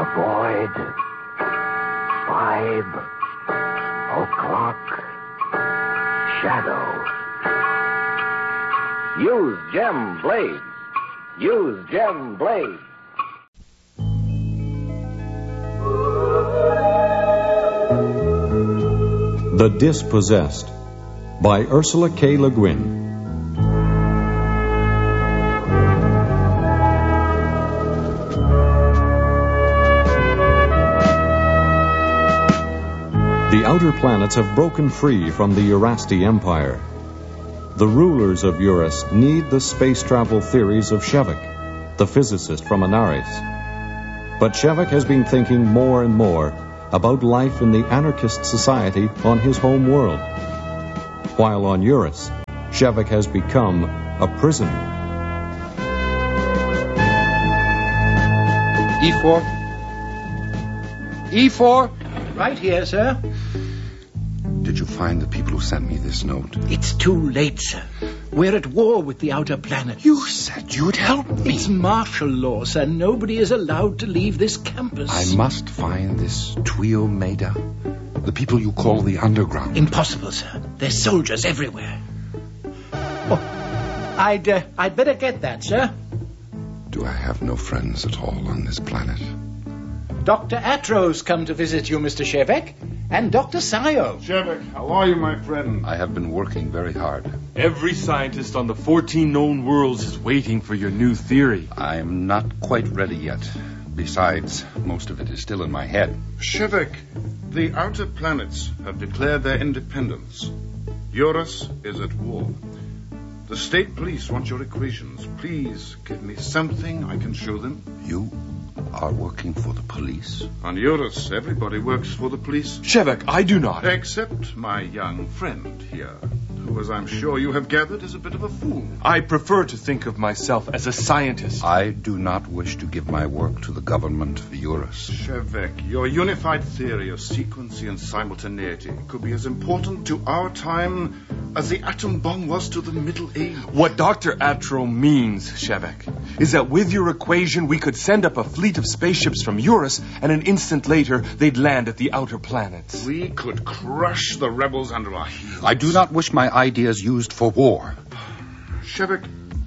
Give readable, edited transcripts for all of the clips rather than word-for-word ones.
Avoid 5 o'clock shadow. Use Gem Blades. Use Gem Blades. The Dispossessed by Ursula K. Le Guin. The outer planets have broken free from the Urasti Empire. The rulers of Eurus need the space travel theories of Shevek, the physicist from Anaris. But Shevek has been thinking more and more about life in the anarchist society on his home world. While on Eurus, Shevek has become a prisoner. E4? E4? Right here, sir. Did you find the people who sent me this note? It's too late, sir. We're at war with the outer planets. You said you'd help me. It's martial law, sir. Nobody is allowed to leave this campus. I must find this Tuio Maida. The people you call the underground. Impossible, sir. There's soldiers everywhere. Oh, I'd better get that, sir. Do I have no friends at all on this planet? Dr. Atro's come to visit you, Mr. Shevek, and Dr. Sayo. Shevek, how are you, my friend? I have been working very hard. Every scientist on the 14 known worlds is waiting for your new theory. I'm not quite ready yet. Besides, most of it is still in my head. Shevek, the outer planets have declared their independence. Eurus is at war. The state police want your equations. Please give me something I can show them. You are working for the police? On Eurus, everybody works for the police. Shevek, I do not. Except my young friend here, who, as I'm sure you have gathered, is a bit of a fool. I prefer to think of myself as a scientist. I do not wish to give my work to the government of Eurus. Shevek, your unified theory of sequency and simultaneity could be as important to our time as the atom bomb was to the Middle Ages. What Dr. Atro means, Shevek, is that with your equation we could send up a fleet of spaceships from Eurus, and an instant later they'd land at the outer planets. We could crush the rebels under our heels. I do not wish my ideas used for war. Shevek,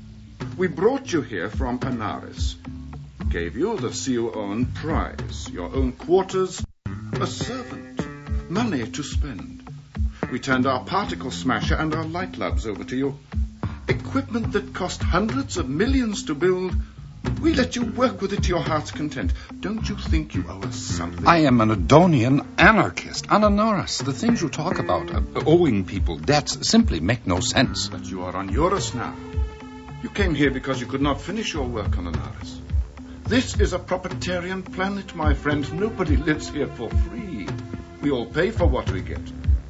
we brought you here from Anaris. Gave you the seal-owned prize, your own quarters, a servant, money to spend. We turned our particle smasher and our light labs over to you. Equipment that cost hundreds of millions to build. We let you work with it to your heart's content. Don't you think you owe us something? I am an Adonian anarchist, Ananoris. The things you talk about, owing people debts, simply make no sense. But you are on Eurus now. You came here because you could not finish your work on Anaris. This is a proprietarian planet, my friend. Nobody lives here for free. We all pay for what we get.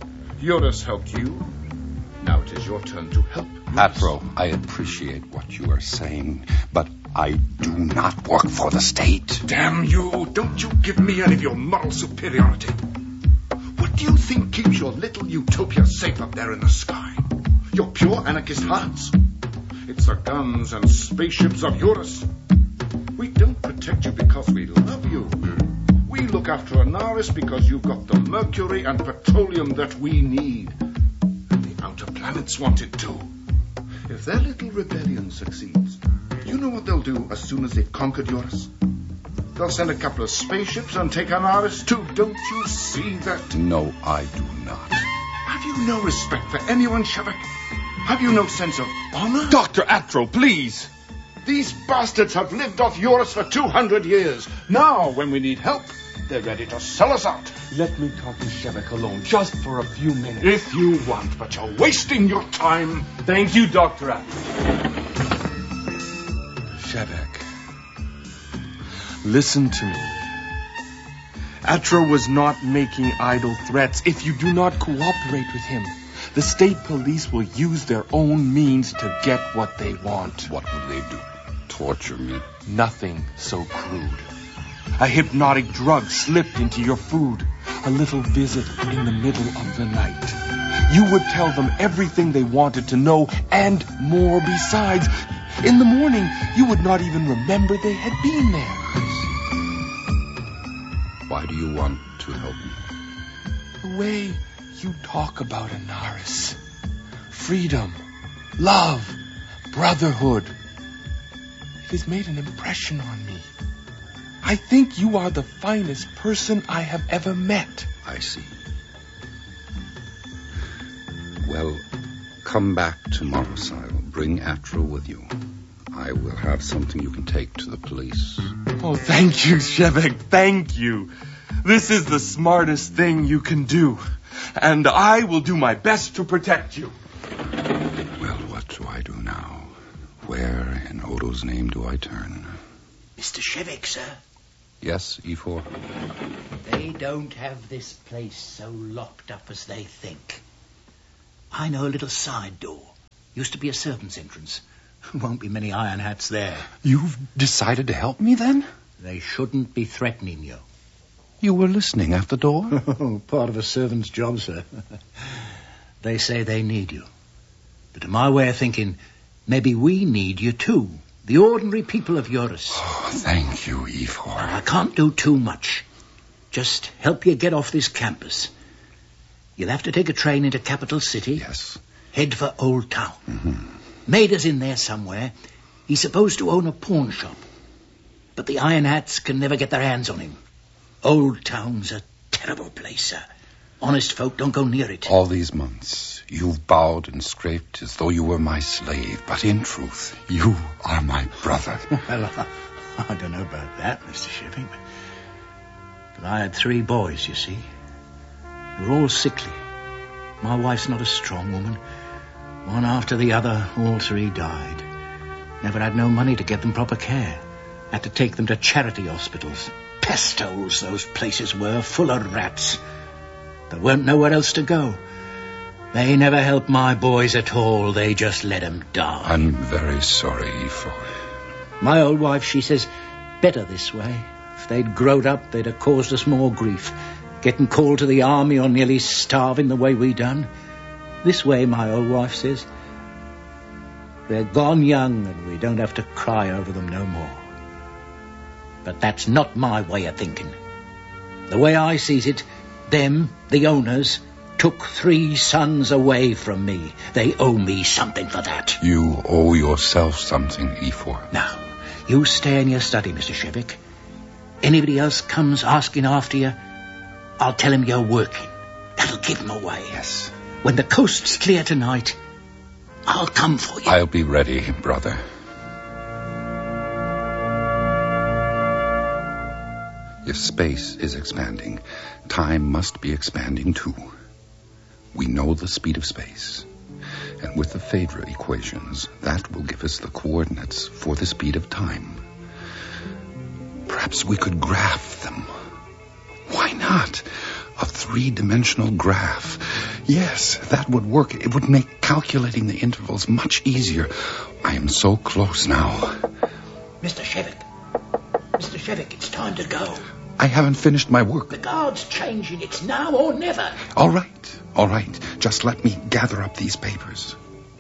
Eurus helped you. Now it is your turn to help Eurus. Atro, I appreciate what you are saying, but I do not work for the state. Damn you! Don't you give me any of your moral superiority. What do you think keeps your little utopia safe up there in the sky? Your pure anarchist hearts? It's the guns and spaceships of Eurus. We don't protect you because we love you. We look after Anaris because you've got the mercury and petroleum that we need. And the outer planets want it too. If their little rebellion succeeds, you know what they'll do as soon as they've conquered Eurus? They'll send a couple of spaceships and take Anaris too. Don't you see that? No, I do not. Have you no respect for anyone, Shevek? Have you no sense of honor? Dr. Atro, please! These bastards have lived off Eurus for 200 years. Now, when we need help, they're ready to sell us out. Let me talk to Shevek alone, just for a few minutes. If you want, but you're wasting your time. Thank you, Dr. Atro. Shevek, listen to me. Atro was not making idle threats. If you do not cooperate with him, the state police will use their own means to get what they want. What will they do? Torture me? Nothing so crude. A hypnotic drug slipped into your food. A little visit in the middle of the night. You would tell them everything they wanted to know and more besides. In the morning, you would not even remember they had been there. Why do you want to help me? The way you talk about Anaris, freedom, love, brotherhood, it has made an impression on me. I think you are the finest person I have ever met. I see. Well, come back tomorrow, Sile. Bring Atra with you. I will have something you can take to the police. Oh, thank you, Shevek. Thank you. This is the smartest thing you can do. And I will do my best to protect you. Well, what do I do now? Where in Odo's name do I turn? Mr. Shevek, sir. Yes, E4? They don't have this place so locked up as they think. I know a little side door. Used to be a servant's entrance. Won't be many iron hats there. You've decided to help me, then? They shouldn't be threatening you. You were listening at the door? Part of a servant's job, sir. They say they need you. But to my way of thinking, maybe we need you too. The ordinary people of Eurus. Oh, thank you, E4. I can't do too much. Just help you get off this campus. You'll have to take a train into Capital City. Yes. Head for Old Town. Mm-hmm. Maida's in there somewhere. He's supposed to own a pawn shop. But the Iron Hats can never get their hands on him. Old Town's a terrible place, sir. Honest folk don't go near it. All these months, you've bowed and scraped as though you were my slave. But in truth, you are my brother. Well, I don't know about that, Mr. Shipping. But I had 3 boys, you see. They were all sickly. My wife's not a strong woman. One after the other, all 3 died. Never had no money to get them proper care. Had to take them to charity hospitals. Pestos those places were, full of rats. There weren't nowhere else to go. They never helped my boys at all. They just let them die. I'm very sorry, E4. My old wife, she says, better this way. If they'd growed up, they'd have caused us more grief. Getting called to the army or nearly starving the way we done. This way, my old wife says, they're gone young and we don't have to cry over them no more. But that's not my way of thinking. The way I sees it, them, the owners, took 3 sons away from me. They owe me something for that. You owe yourself something, E4. Now, you stay in your study, Mr. Shevik. Anybody else comes asking after you, I'll tell him you're working. That'll give him away. Yes. When the coast's clear tonight, I'll come for you. I'll be ready, brother. If space is expanding, time must be expanding too. We know the speed of space. And with the Phaedra equations, that will give us the coordinates for the speed of time. Perhaps we could graph them. Why not? A 3-dimensional graph. Yes, that would work. It would make calculating the intervals much easier. I am so close now. Mr. Shevik. Mr. Shevik, it's time to go. I haven't finished my work. The guard's changing. It's now or never. All right. Just let me gather up these papers.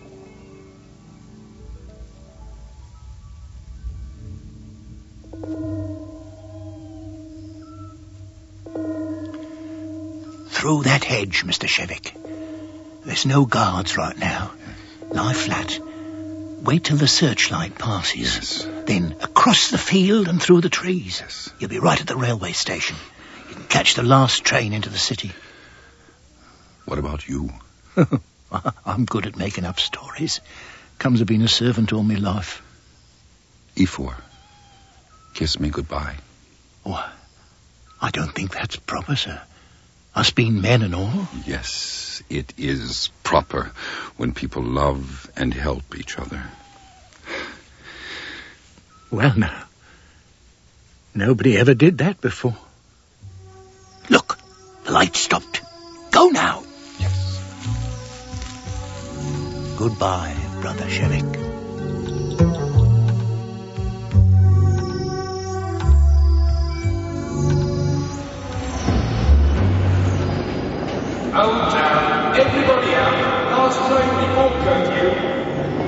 Through that hedge, Mr. Shevik. There's no guards right now. Lie flat. Wait till the searchlight passes. Yes. Then across the field and through the trees. Yes. You'll be right at the railway station. You can catch the last train into the city. What about you? I'm good at making up stories. Comes of being a servant all my life. E4, kiss me goodbye. Oh, I don't think that's proper, sir. Us being men and all. Yes, it is proper when people love and help each other. Well, now, nobody ever did that before. Look, the light stopped. Go now. Yes. Goodbye.